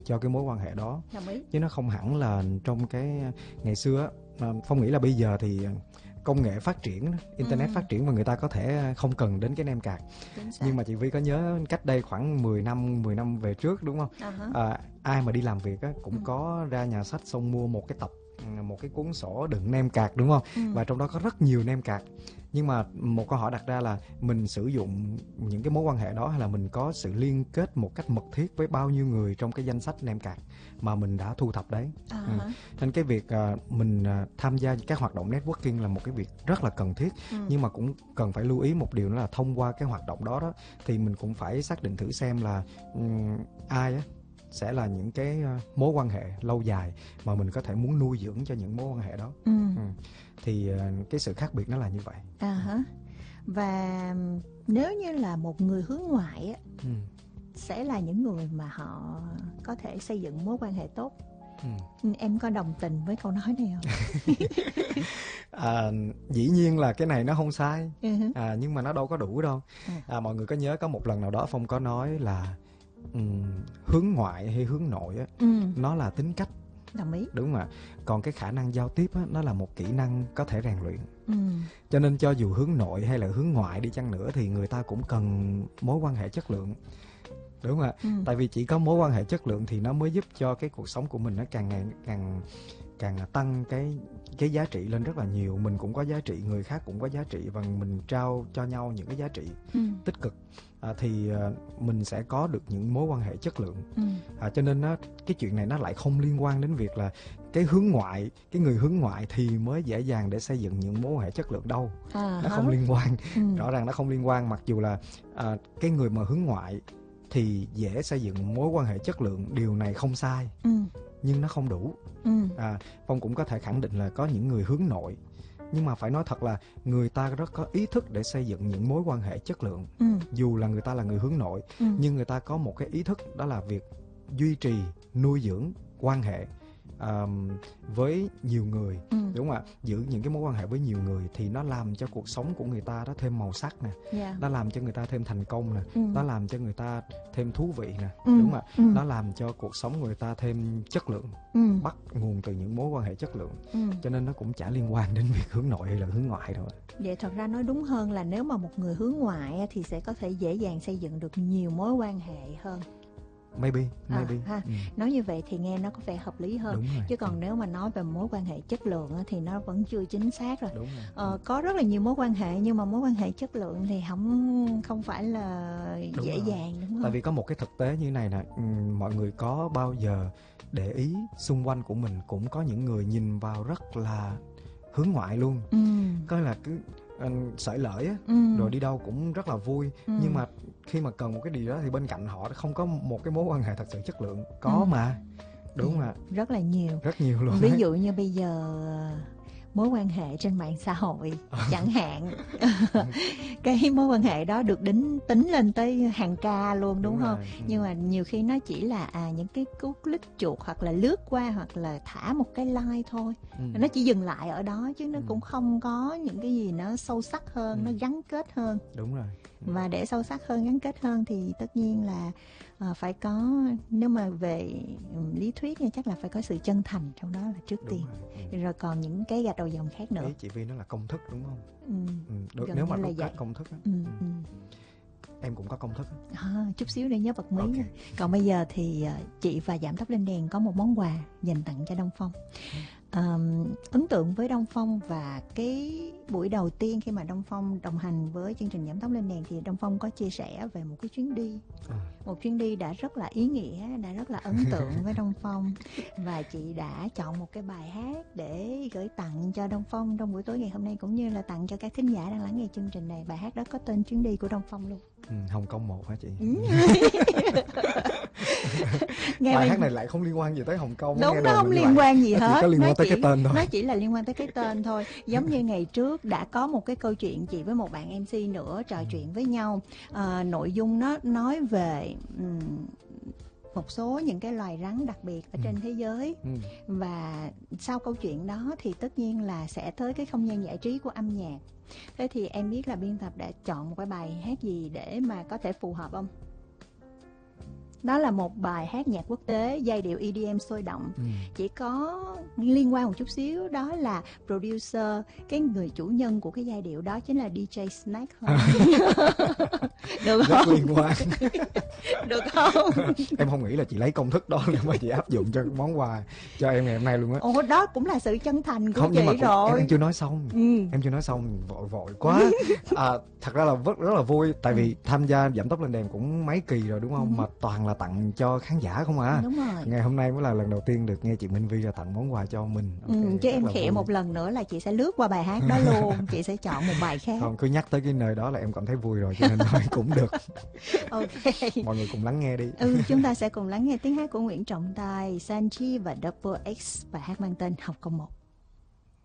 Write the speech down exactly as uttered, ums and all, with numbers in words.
cho cái mối quan hệ đó. Đồng ý. Chứ nó không hẳn là trong cái ngày xưa á, Phong nghĩ là bây giờ thì công nghệ phát triển, internet Ừ. phát triển và người ta có thể không cần đến cái name card. Nhưng mà chị Vi có nhớ cách đây khoảng mười năm mười năm về trước đúng không? Uh-huh. À, ai mà đi làm việc á cũng Ừ. có ra nhà sách xong mua một cái tập, một cái cuốn sổ đựng name card đúng không? Ừ. Và trong đó có rất nhiều name card. Nhưng mà một câu hỏi đặt ra là mình sử dụng những cái mối quan hệ đó hay là mình có sự liên kết một cách mật thiết với bao nhiêu người trong cái danh sách name card mà mình đã thu thập đấy. Uh-huh. Ừ. Nên cái việc uh, mình uh, tham gia các hoạt động networking là một cái việc rất là cần thiết. Ừ. Nhưng mà cũng cần phải lưu ý một điều nữa là thông qua cái hoạt động đó đó thì mình cũng phải xác định thử xem là um, ai á sẽ là những cái uh, mối quan hệ lâu dài mà mình có thể muốn nuôi dưỡng cho những mối quan hệ đó. Ừ. Ừ. Thì uh, cái sự khác biệt nó là như vậy. Uh-huh. Và nếu như là một người hướng ngoại á, Ừ. sẽ là những người mà họ có thể xây dựng mối quan hệ tốt. Ừ. Em có đồng tình với câu nói này không? À, dĩ nhiên là cái này nó không sai. Uh-huh. À, nhưng mà nó đâu có đủ đâu. À, mọi người có nhớ có một lần nào đó Phong có nói là um, hướng ngoại hay hướng nội á, Ừ. nó là tính cách. Đồng ý. Đúng mà. Còn cái khả năng giao tiếp á, nó là một kỹ năng có thể rèn luyện. Ừ. Cho nên cho dù hướng nội hay là hướng ngoại đi chăng nữa thì người ta cũng cần mối quan hệ chất lượng. Đúng không ạ? Ừ. Tại vì chỉ có mối quan hệ chất lượng thì nó mới giúp cho cái cuộc sống của mình nó càng ngày càng càng tăng cái cái giá trị lên rất là nhiều. Mình cũng có giá trị, người khác cũng có giá trị và mình trao cho nhau những cái giá trị Ừ. tích cực. À, thì à, mình sẽ có được những mối quan hệ chất lượng. Ừ. À, cho nên nó, cái chuyện này nó lại không liên quan đến việc là cái hướng ngoại, cái người hướng ngoại thì mới dễ dàng để xây dựng những mối quan hệ chất lượng đâu. À, Nó không liên quan. Ừ. Rõ ràng nó không liên quan, mặc dù là à, cái người mà hướng ngoại thì dễ xây dựng mối quan hệ chất lượng, điều này không sai. Ừ. Nhưng nó không đủ. Ừ. À, Phong cũng có thể khẳng định là có những người hướng nội, nhưng mà phải nói thật là người ta rất có ý thức để xây dựng những mối quan hệ chất lượng. Ừ. Dù là người ta là người hướng nội, Ừ. nhưng người ta có một cái ý thức, đó là việc duy trì, nuôi dưỡng quan hệ um, với nhiều người. Ừ. Đúng không ạ? Giữ những cái mối quan hệ với nhiều người thì nó làm cho cuộc sống của người ta nó thêm màu sắc nè. Yeah. Nó làm cho người ta thêm thành công nè. Ừ. Nó làm cho người ta thêm thú vị nè. Ừ. Đúng không ạ? Ừ. Nó làm cho cuộc sống người ta thêm chất lượng. Ừ. Bắt nguồn từ những mối quan hệ chất lượng. Ừ. Cho nên nó cũng chả liên quan đến việc hướng nội hay là hướng ngoại đâu. Vậy thật ra nói đúng hơn là nếu mà một người hướng ngoại thì sẽ có thể dễ dàng xây dựng được nhiều mối quan hệ hơn. Maybe, maybe. À, ha. Ừ. Nói như vậy thì nghe nó có vẻ hợp lý hơn. Đúng rồi. Chứ còn nếu mà nói về mối quan hệ chất lượng thì nó vẫn chưa chính xác rồi. Đúng rồi. Ờ, có rất là nhiều mối quan hệ nhưng mà mối quan hệ chất lượng thì không không phải là Đúng dễ rồi. dàng, đúng không? Tại vì có một cái thực tế như này nè, ừ, mọi người có bao giờ để ý xung quanh của mình cũng có những người nhìn vào rất là hướng ngoại luôn. Ừ. Coi là cứ uh, sởi lởi á, Ừ. rồi đi đâu cũng rất là vui. Ừ. Nhưng mà khi mà cần một cái gì đó thì bên cạnh họ không có một cái mối quan hệ thật sự chất lượng. Có Ừ. mà. Đúng mà. Rất là nhiều. Rất nhiều luôn. Ví đấy. dụ như bây giờ mối quan hệ trên mạng xã hội chẳng hạn. Cái mối quan hệ đó được đính tính lên tới hàng ca luôn, đúng, Đúng không? rồi. Ừ. Nhưng mà nhiều khi nó chỉ là à những cái cú click chuột hoặc là lướt qua hoặc là thả một cái like thôi. Ừ. Nó chỉ dừng lại ở đó chứ nó Ừ. cũng không có những cái gì nó sâu sắc hơn, Ừ. nó gắn kết hơn. Đúng rồi. Ừ. Và để sâu sắc hơn, gắn kết hơn thì tất nhiên là à, phải có, nếu mà về um, lý thuyết thì chắc là phải có sự chân thành trong đó là trước Đúng tiên. rồi. Ừ. Rồi còn những cái gạch đầu dòng khác nữa. Ý chị Vi nó là công thức đúng không? Ừ. Ừ. Được, Gần nếu như mà là rút vậy. các công thức á. Ừ. Ừ. Ừ. Em cũng có công thức á. À, chút xíu để nhớ bật mí. Ok. Nha. Còn bây giờ thì chị và Giảm Tóc Lên Đèn có một món quà dành tặng cho Đông Phong. Um, ấn tượng với Đông Phong và cái buổi đầu tiên khi mà Đông Phong đồng hành với chương trình Giảm Tóc Lên Đèn thì Đông Phong có chia sẻ về một cái chuyến đi. À. Một chuyến đi đã rất là ý nghĩa, đã rất là ấn tượng với Đông Phong. Và chị đã chọn một cái bài hát để gửi tặng cho Đông Phong trong buổi tối ngày hôm nay, cũng như là tặng cho các thính giả đang lắng nghe chương trình này. Bài hát đó có tên chuyến đi của Đông Phong luôn. Ừ, Hồng Kông một hả chị? Nghe bài mình... hát này lại không liên quan gì tới Hồng Kông. Đúng, nghe nó không liên vậy. quan gì nó hết. Chỉ có liên nó quan tới chỉ, cái tên thôi. Nó chỉ là liên quan tới cái tên thôi. Giống như ngày trước đã có một cái câu chuyện chị với một bạn em xê nữa trò chuyện với nhau. À, nội dung nó nói về um, một số những cái loài rắn đặc biệt ở ừ. trên thế giới. Ừ. Và sau câu chuyện đó thì tất nhiên là sẽ tới cái không gian giải trí của âm nhạc. Thế thì em biết là biên tập đã chọn một cái bài hát gì để mà có thể phù hợp không? Đó là một bài hát nhạc quốc tế, giai điệu e đê em sôi động. Ừ. Chỉ có liên quan một chút xíu, đó là producer, cái người chủ nhân của cái giai điệu đó chính là đê gi Snake thôi. Được Rất không? liên quan. Được không? Em không nghĩ là chị lấy công thức đó để mà chị áp dụng cho món quà cho em ngày hôm nay luôn á. Ồ, đó cũng là sự chân thành của Không, chị nhưng mà cũng, rồi. em, em chưa nói xong. Ừ. Em chưa nói xong, vội vội quá. À, thật ra là rất, rất là vui. Tại vì tham gia Giảm Tốc Lên Đèn cũng mấy kỳ rồi đúng không? Ừ. Mà toàn là tặng cho khán giả không à. Đúng rồi. Ngày hôm nay mới là lần đầu tiên được nghe chị Minh Vi là tặng món quà cho mình. Ừ, Ok, chứ rất em là khịa vui. một lần nữa là chị sẽ lướt qua bài hát đó luôn. Chị sẽ chọn một bài khác. Không, cứ nhắc tới cái nơi đó là em cảm thấy vui rồi, cho nên thôi cũng được. Ok. Mọi người cùng lắng nghe đi. Ừ, chúng ta sẽ cùng lắng nghe tiếng hát của Nguyễn Trọng Tài, Sanchi và Double X, bài hát mang tên Học Công một.